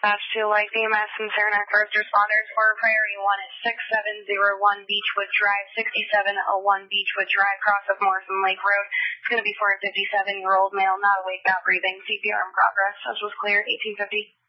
Dispatch to Life EMS and Saranac first responders for priority 1 at 6701 Beechwood Drive, 6701 Beechwood Drive, cross of Morrison Lake Road. It's going to be for a 57-year-old male, not awake, not breathing. CPR in progress. As was cleared, 1850.